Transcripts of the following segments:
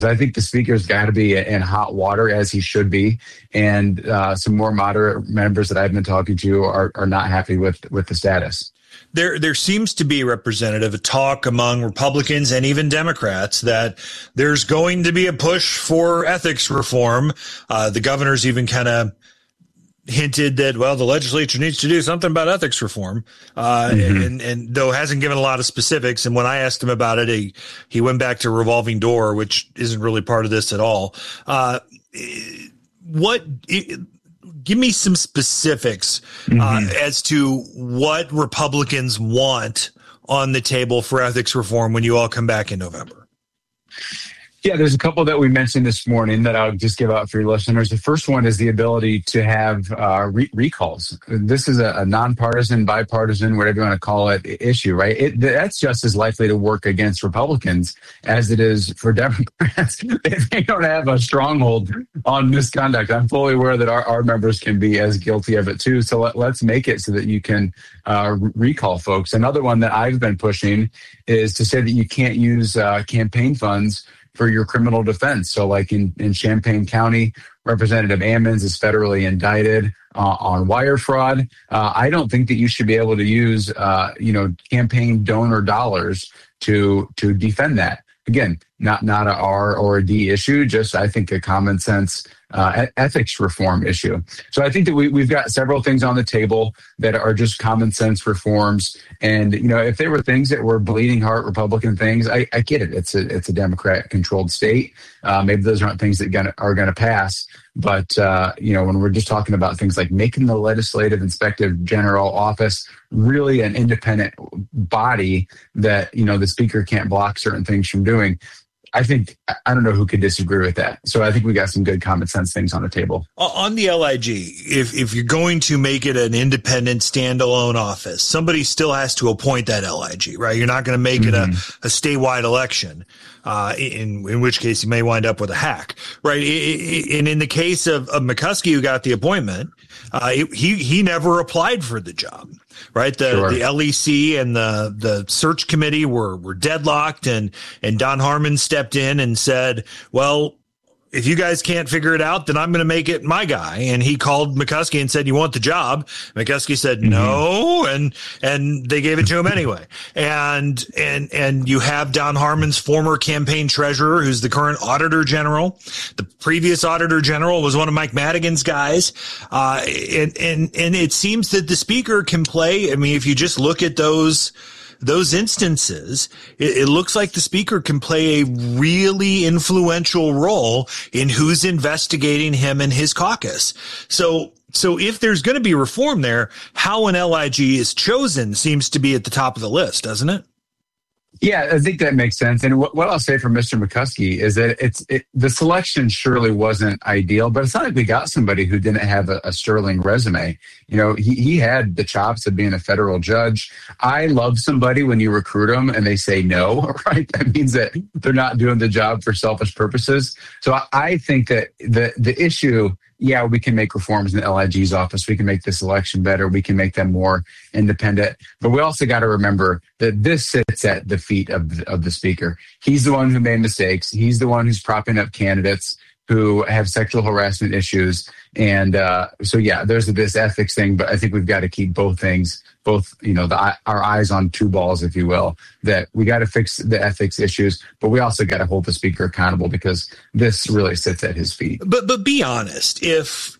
I think the speaker's got to be in hot water, as he should be. And some more moderate members that I've been talking to are not happy with the status. There seems to be, Representative, talk among Republicans and even Democrats that there's going to be a push for ethics reform. The governor's even kind of hinted that, well, the legislature needs to do something about ethics reform. And though hasn't given a lot of specifics. And when I asked him about it, he went back to revolving door, which isn't really part of this at all. Give me some specifics as to what Republicans want on the table for ethics reform when you all come back in November. Yeah, there's a couple that we mentioned this morning that I'll just give out for your listeners. The first one is the ability to have recalls. This is a nonpartisan, bipartisan, whatever you want to call it, issue, right? That's just as likely to work against Republicans as it is for Democrats. They don't have a stronghold on misconduct. I'm fully aware that our members can be as guilty of it too. So let's make it so that you can recall folks. Another one that I've been pushing is to say that you can't use campaign funds for your criminal defense. So like in Champaign County, Representative Ammons is federally indicted on wire fraud. I don't think that you should be able to use, campaign donor dollars to defend that. Again, not an R or a D issue, just I think a common sense ethics reform issue. So I think that we've got several things on the table that are just common sense reforms. And, if they were things that were bleeding heart Republican things, I get it. It's a Democrat controlled state. Maybe those aren't things that are going to pass. But, when we're just talking about things like making the legislative inspector general office really an independent body that, the speaker can't block certain things from doing, I don't know who could disagree with that. So I think we got some good common sense things on the table. On the LIG, if you're going to make it an independent standalone office, somebody still has to appoint that LIG, right? You're not going to make it a statewide election, in which case you may wind up with a hack, right? And in the case of McCuskey, who got the appointment, he never applied for the job. Right. The LEC and the search committee were deadlocked, and Don Harmon stepped in and said, well, if you guys can't figure it out, then I'm going to make it my guy. And he called McCuskey and said, you want the job? McCuskey said no. And they gave it to him anyway. And you have Don Harmon's former campaign treasurer, who's the current auditor general. The previous auditor general was one of Mike Madigan's guys. And it seems that the speaker can play. I mean, if you just look at those instances, it looks like the speaker can play a really influential role in who's investigating him and his caucus. So if there's going to be reform there, how an LIG is chosen seems to be at the top of the list, doesn't it? Yeah, I think that makes sense. And what I'll say for Mr. McCuskey is that the selection surely wasn't ideal, but it's not like we got somebody who didn't have a sterling resume. He had the chops of being a federal judge. I love somebody when you recruit them and they say no, right? That means that they're not doing the job for selfish purposes. So I think that the issue, yeah, we can make reforms in the LIG's office. We can make this election better. We can make them more independent. But we also got to remember that this sits at the feet of the speaker. He's the one who made mistakes. He's the one who's propping up candidates who have sexual harassment issues. And so, yeah, there's this ethics thing, but I think we've got to keep both things, our eyes on two balls, if you will, that we got to fix the ethics issues, but we also got to hold the speaker accountable because this really sits at his feet. But be honest, if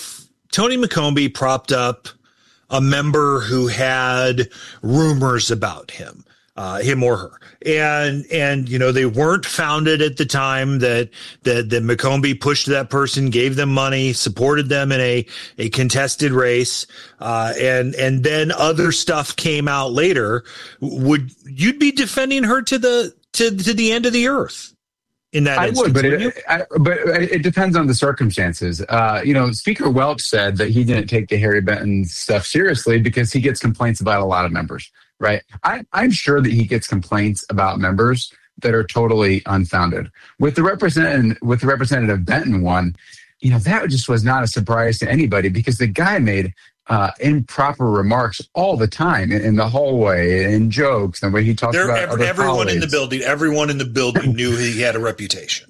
Tony McCombie propped up a member who had rumors about him or her, and they weren't founded at the time, that McCombie pushed that person, gave them money, supported them in a contested race, and then other stuff came out later, you'd be defending her to the end of the earth? In that instance, but it depends on the circumstances. Speaker Welch said that he didn't take the Harry Benton stuff seriously because he gets complaints about a lot of members, right? I'm sure that he gets complaints about members that are totally unfounded. With the Representative Benton one, that just was not a surprise to anybody because the guy made improper remarks all the time in the hallway and jokes and when he talked about other everyone colleagues. Everyone in the building knew he had a reputation.